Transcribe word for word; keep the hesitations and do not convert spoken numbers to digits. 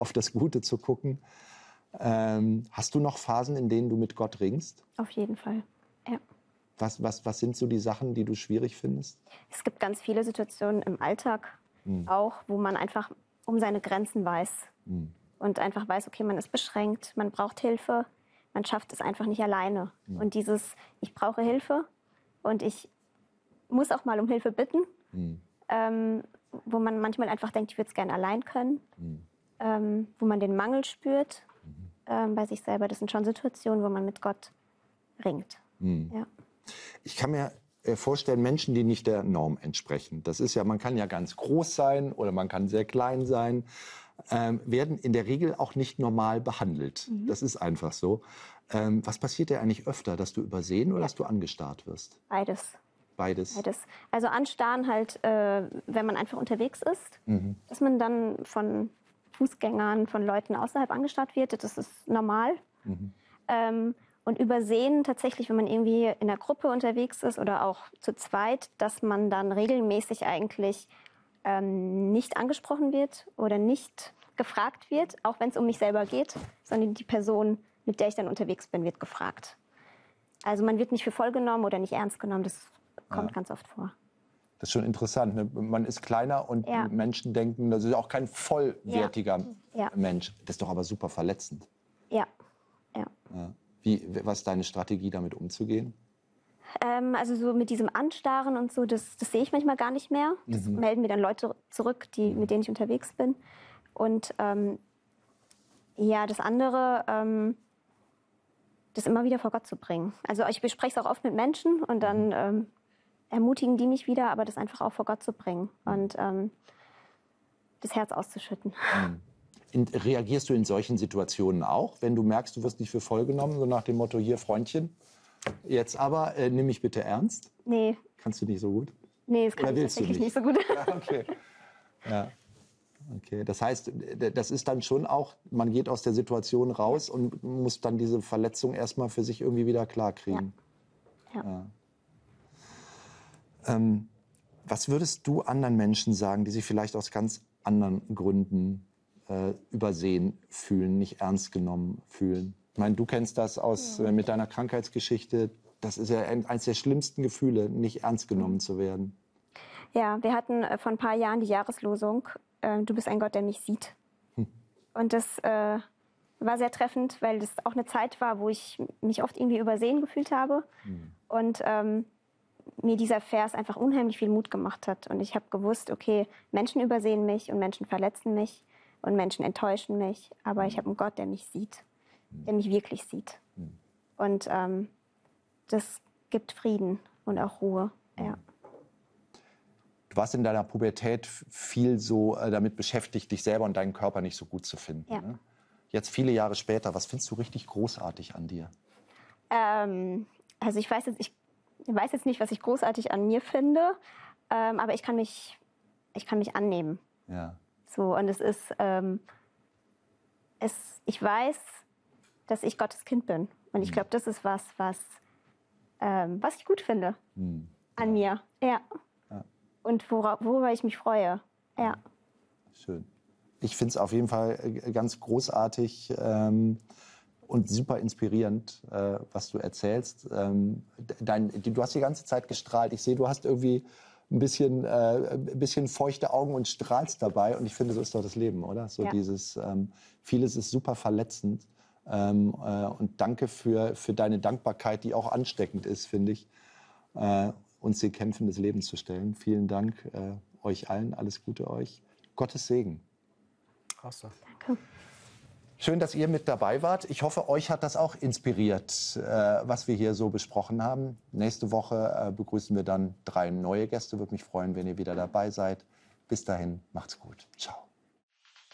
auf das Gute zu gucken. Ähm, hast du noch Phasen, in denen du mit Gott ringst? Auf jeden Fall, ja. Was, was, was sind so die Sachen, die du schwierig findest? Es gibt ganz viele Situationen im Alltag hm. auch, wo man einfach um seine Grenzen weiß. Hm. Und einfach weiß, okay, man ist beschränkt, man braucht Hilfe, man schafft es einfach nicht alleine. Hm. Und dieses, ich brauche Hilfe und ich muss auch mal um Hilfe bitten, hm. ähm, wo man manchmal einfach denkt, ich würde es gerne allein können, hm. ähm, wo man den Mangel spürt hm. ähm, bei sich selber. Das sind schon Situationen, wo man mit Gott ringt. Hm. Ja. Ich kann mir vorstellen, Menschen, die nicht der Norm entsprechen, das ist ja, man kann ja ganz groß sein oder man kann sehr klein sein, ähm, werden in der Regel auch nicht normal behandelt. Mhm. Das ist einfach so. Ähm, was passiert dir eigentlich öfter, dass du übersehen oder ja. dass du angestarrt wirst? Beides. Beides. Beides. Also anstarren halt, äh, wenn man einfach unterwegs ist, mhm. dass man dann von Fußgängern, von Leuten außerhalb angestarrt wird, das ist normal. Mhm. Ähm, und übersehen tatsächlich, wenn man irgendwie in einer Gruppe unterwegs ist oder auch zu zweit, dass man dann regelmäßig eigentlich ähm, nicht angesprochen wird oder nicht gefragt wird, auch wenn es um mich selber geht, sondern die Person, mit der ich dann unterwegs bin, wird gefragt. Also man wird nicht für voll genommen oder nicht ernst genommen, das kommt ja. ganz oft vor. Das ist schon interessant, ne? Man ist kleiner und ja. Menschen denken, das ist auch kein vollwertiger ja. Ja. Mensch. Das ist doch aber super verletzend. Ja, ja. ja. Wie, was ist deine Strategie, damit umzugehen? Ähm, also so mit diesem Anstarren und so, das, das sehe ich manchmal gar nicht mehr. Das mhm. melden mir dann Leute zurück, die, mhm. mit denen ich unterwegs bin. Und ähm, ja, das andere, ähm, das immer wieder vor Gott zu bringen. Also ich bespreche es auch oft mit Menschen und dann mhm. ähm, ermutigen die mich wieder, aber das einfach auch vor Gott zu bringen und ähm, das Herz auszuschütten. Mhm. In, reagierst du in solchen Situationen auch, wenn du merkst, du wirst nicht für voll genommen, so nach dem Motto, hier Freundchen, jetzt aber, äh, nimm mich bitte ernst? Nee. Kannst du nicht so gut? Nee, das kann Oder ich tatsächlich nicht? nicht so gut. Ja, okay. Ja. Okay. Das heißt, das ist dann schon auch, man geht aus der Situation raus ja. und muss dann diese Verletzung erstmal für sich irgendwie wieder klarkriegen. Ja. Ja. Ja. Ähm, was würdest du anderen Menschen sagen, die sich vielleicht aus ganz anderen Gründen äh, übersehen fühlen, nicht ernst genommen fühlen? Ich meine, du kennst das aus ja. äh, mit deiner Krankheitsgeschichte. Das ist ja eines der schlimmsten Gefühle, nicht ernst genommen zu werden. Ja, wir hatten äh, vor ein paar Jahren die Jahreslosung, äh, du bist ein Gott, der mich sieht. Hm. Und das äh, war sehr treffend, weil das auch eine Zeit war, wo ich mich oft irgendwie übersehen gefühlt habe. Hm. Und ähm, mir dieser Vers einfach unheimlich viel Mut gemacht hat. Und ich habe gewusst, okay, Menschen übersehen mich und Menschen verletzen mich und Menschen enttäuschen mich. Aber hm. ich habe einen Gott, der mich sieht, hm. der mich wirklich sieht. Hm. Und ähm, das gibt Frieden und auch Ruhe. Hm. Ja. Du warst in deiner Pubertät viel so äh, damit beschäftigt, dich selber und deinen Körper nicht so gut zu finden. Ja. Ne? Jetzt viele Jahre später, was findest du richtig großartig an dir? Ähm, also ich weiß, jetzt, ich weiß jetzt nicht, was ich großartig an mir finde, ähm, aber ich kann mich, ich kann mich annehmen. Ja. So, und es ist, ähm, es, ich weiß, dass ich Gottes Kind bin. Und ich glaube, das ist was, was, ähm, was ich gut finde hm. an ja. mir. Ja. Und wora, worüber ich mich freue. Ja. Schön. Ich finde es auf jeden Fall ganz großartig ähm, und super inspirierend, äh, was du erzählst. Ähm, dein, du hast die ganze Zeit gestrahlt. Ich sehe, du hast irgendwie ein bisschen, äh, ein bisschen feuchte Augen und strahlst dabei. Und ich finde, so ist doch das Leben, oder? So ja. dieses, ähm, vieles ist super verletzend. Ähm, äh, und danke für, für deine Dankbarkeit, die auch ansteckend ist, finde ich. Äh, uns den Kämpfen des Lebens zu stellen. Vielen Dank äh, euch allen. Alles Gute euch. Gottes Segen. Awesome. Danke. Schön, dass ihr mit dabei wart. Ich hoffe, euch hat das auch inspiriert, äh, was wir hier so besprochen haben. Nächste Woche äh, begrüßen wir dann drei neue Gäste. Würde mich freuen, wenn ihr wieder dabei seid. Bis dahin, macht's gut. Ciao.